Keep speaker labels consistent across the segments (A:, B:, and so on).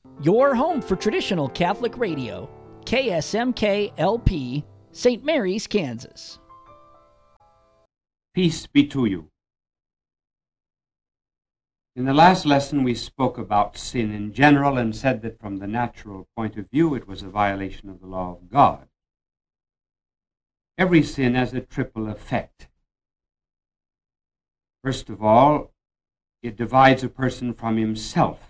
A: Your home for traditional Catholic radio, KSMK LP, St. Mary's, Kansas.
B: Peace be to you. In the last lesson, we spoke about sin in general and said that from the natural point of view, it was a violation of the law of God. Every sin has a triple effect. First of all, it divides a person from himself.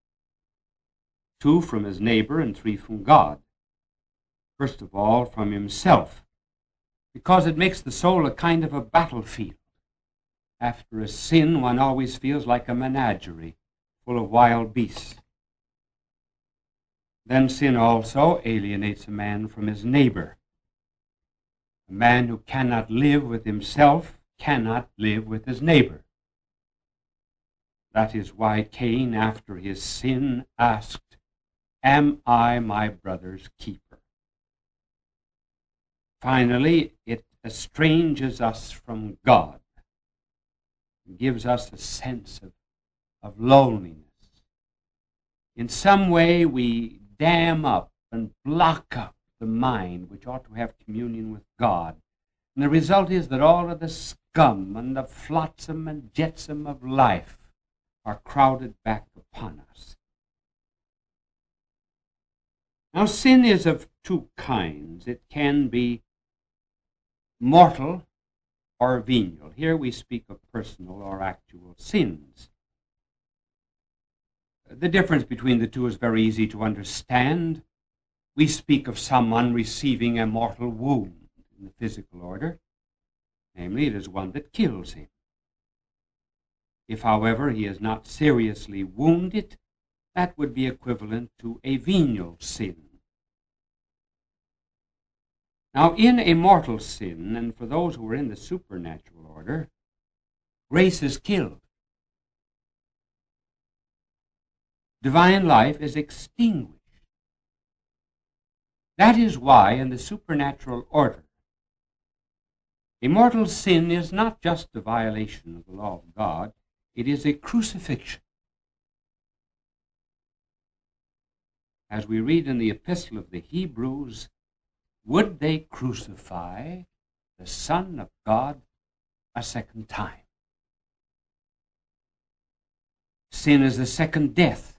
B: 2, from his neighbor, and 3, from God. First of all, from himself, because it makes the soul a kind of a battlefield. After a sin, one always feels like a menagerie full of wild beasts. Then sin also alienates a man from his neighbor. A man who cannot live with himself cannot live with his neighbor. That is why Cain, after his sin, asked, "Am I my brother's keeper?" Finally, it estranges us from God. It gives us a sense of loneliness. In some way, we dam up and block up the mind, which ought to have communion with God. And the result is that all of the scum and the flotsam and jetsam of life are crowded back upon us. Now, sin is of two kinds. It can be mortal or venial. Here we speak of personal or actual sins. The difference between the two is very easy to understand. We speak of someone receiving a mortal wound in the physical order. Namely, it is one that kills him. If, however, he is not seriously wounded, that would be equivalent to a venial sin. Now, in a mortal sin, and for those who are in the supernatural order, grace is killed. Divine life is extinguished. That is why, in the supernatural order, a mortal sin is not just a violation of the law of God, it is a crucifixion. As we read in the Epistle of the Hebrews, would they crucify the Son of God a second time? Sin is the second death,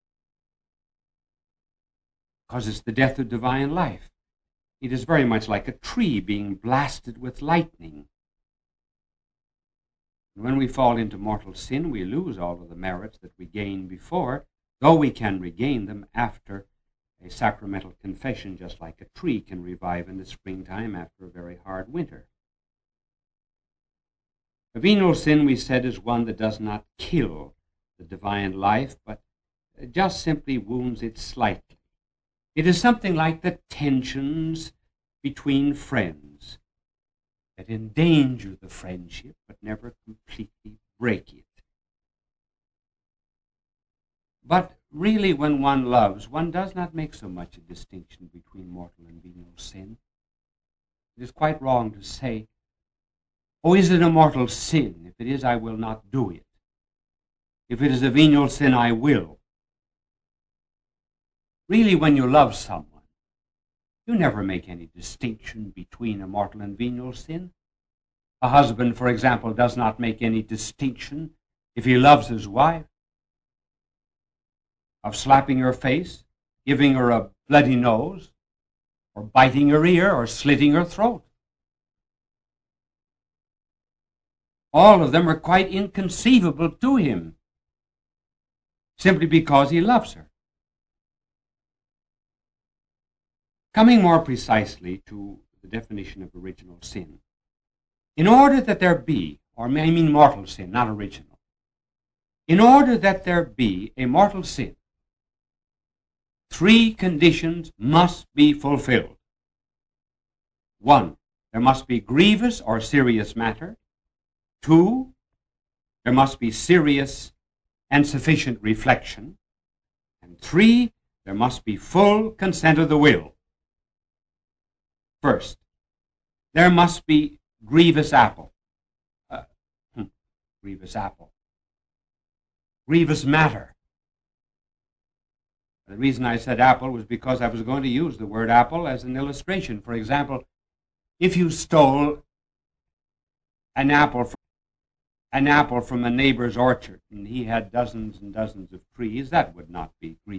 B: because it's the death of divine life. It is very much like a tree being blasted with lightning. When we fall into mortal sin, we lose all of the merits that we gained before, though we can regain them after a sacramental confession, just like a tree can revive in the springtime after a very hard winter. A venial sin, we said, is one that does not kill the divine life, but just simply wounds it slightly. It is something like the tensions between friends that endanger the friendship, but never completely break it. But really, when one loves, one does not make so much a distinction between mortal and venial sin. It is quite wrong to say, "Oh, is it a mortal sin? If it is, I will not do it. If it is a venial sin, I will." Really, when you love someone, you never make any distinction between a mortal and venial sin. A husband, for example, does not make any distinction if he loves his wife, of slapping her face, giving her a bloody nose, or biting her ear, or slitting her throat. All of them are quite inconceivable to him, simply because he loves her. Coming more precisely to the definition of original sin, in order that there be, or I mean mortal sin, not original, in order that there be a mortal sin, 3 conditions must be fulfilled. 1, there must be grievous or serious matter. 2, there must be serious and sufficient reflection. And 3, there must be full consent of the will. First, there must be grievous apple. Grievous apple. Grievous matter. The reason I said apple was because I was going to use the word apple as an illustration. For example, if you stole an apple from a neighbor's orchard and he had dozens and dozens of trees, that would not be green.